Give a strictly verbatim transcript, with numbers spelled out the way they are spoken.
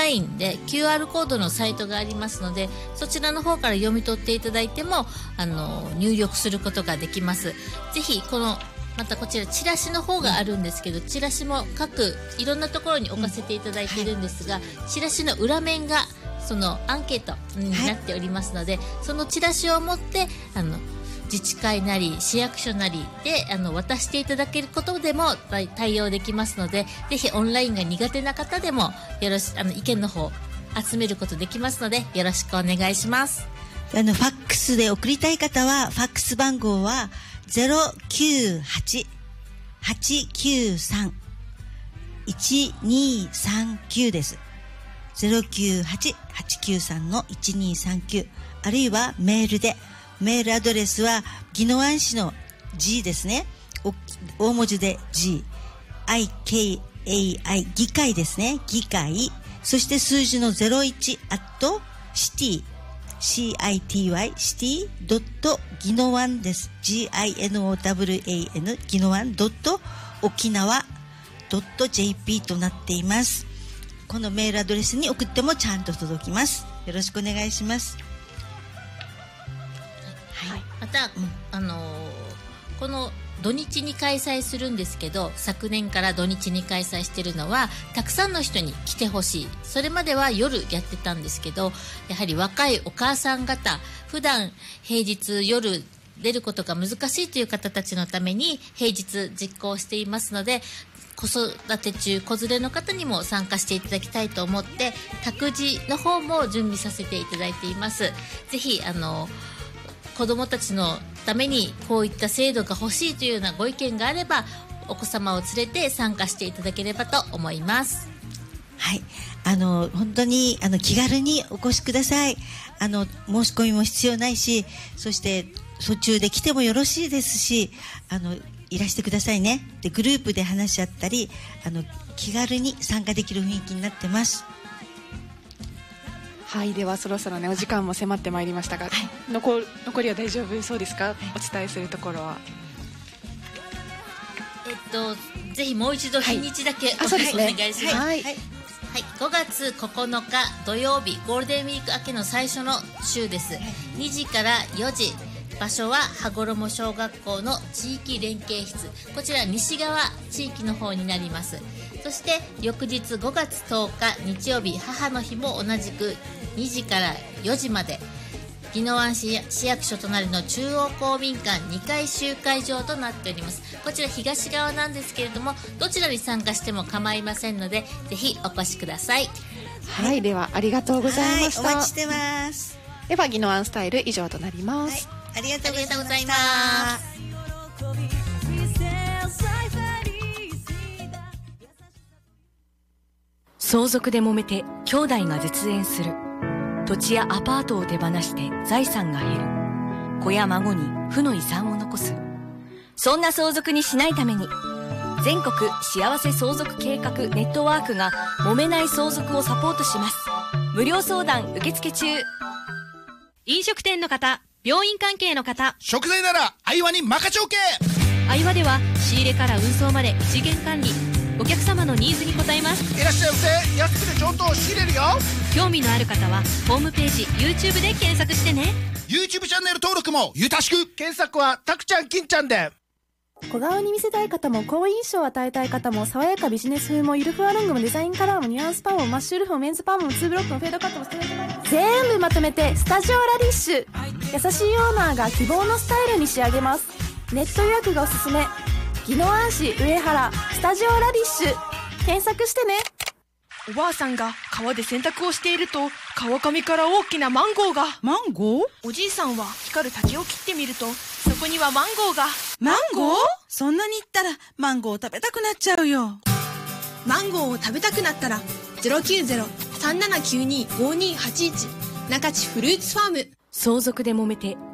ラインで キューアール コードのサイトがありますので、そちらの方から読み取っていただいてもあの入力することができます。ぜひこのまたこちらチラシの方があるんですけど、チラシも各いろんなところに置かせていただいているんですが、うんはい、チラシの裏面がそのアンケートになっておりますので、はい、そのチラシを持ってあの自治会なり市役所なりであの渡していただけることでも対応できますので、ぜひオンラインが苦手な方でもよろしあの意見の方集めることできますので、よろしくお願いします。 あのファックスで送りたい方はファックス番号は ゼロきゅうはち はちきゅうさん いちにさんきゅう です。ゼロきゅうはち はちきゅうさん のいちにさんきゅう、あるいはメールで、メールアドレスは宜野湾市の G ですね、大文字で G、 アイケーエーアイ 議会ですね、議会、そして数字のゼロいち アット シティ シーアイティーワイ シティドット宜野湾です。 ジーアイエヌオーダブリューエーエヌ 宜野湾ドット沖縄ドット ジェーピー となっています。このメールアドレスに送ってもちゃんと届きます。よろしくお願いします。 はい、また、うん、あのー、この土日に開催するんですけど、昨年から土日に開催しているのはたくさんの人に来てほしい。それまでは夜やってたんですけど、やはり若いお母さん方、普段平日夜出ることが難しいという方たちのために平日実行していますので、子育て中子連れの方にも参加していただきたいと思って託児の方も準備させていただいています。ぜひあの子どもたちのためにこういった制度が欲しいというようなご意見があれば、お子様を連れて参加していただければと思います。 はい、あの本当にあの気軽にお越しください。あの申し込みも必要ないし、そして途中で来てもよろしいですし、あのいらしてくださいね。でグループで話し合ったり、あの気軽に参加できる雰囲気になってます。 はい、ではそろそろねお時間も迫ってまいりましたが、はい、残, 残りは大丈夫そうですか、はい、お伝えするところは。 えっとぜひもう一度日にちだけ、はい、お, そうですね、 お願いします。 はい、はいはい、ごがつここのか土曜日、ゴールデンウィーク明けの最初の週です。にじからよじ、場所は羽衣小学校の地域連携室、こちら西側地域の方になります。そして翌日ごがつとおか日曜日、母の日も同じくにじからよじまで、宜野湾市役所隣の中央公民館にかい集会場となっております。こちら東側なんですけれども、どちらに参加しても構いませんので、ぜひお越しください。 はい、ではありがとうございました。 はい、お待ちしてます。 では宜野湾スタイル以上となります。 はい、ありがとうございます。 相続で揉めて兄弟が絶縁する。土地やアパートを手放して財産が減る。子や孫に負の遺産を残す。そんな相続にしないために、全国幸せ相続計画ネットワークが揉めない相続をサポートします。無料相談受付中。 飲食店の方、病院関係の方、 食材ならアイワに任ちょけ。 アイワでは仕入れから運送まで一元管理、お客様のニーズに応えます。 いらっしゃいませ。安くて上等仕入れるよ。 興味のある方はホームページ YouTube で検索してね。 YouTube チャンネル登録もゆたしく。検索はたくちゃん金ちゃんで。 小顔に見せたい方も好印象を与えたい方も、爽やかビジネス風もゆるふわロングもデザインカラーもニュアンスパンもマッシュルフもメンズパンもツーブロックもフェードカットもストレートカットも全部まとめてスタジオラディッシュ。優しいオーナーが希望のスタイルに仕上げます。ネット予約がおすすめ。宜野湾市上原スタジオラディッシュ検索してね。 おばあさんが川で洗濯をしていると、川上から大きなマンゴーが。 マンゴー？ おじいさんは光る竹を切ってみると、そこにはマンゴーが。 マンゴー？そんなに言ったらマンゴーを食べたくなっちゃうよ。 マンゴーを食べたくなったら ゼロきゅうゼロ さんななきゅうに ごにはちいち 中地フルーツファーム。 相続で揉めて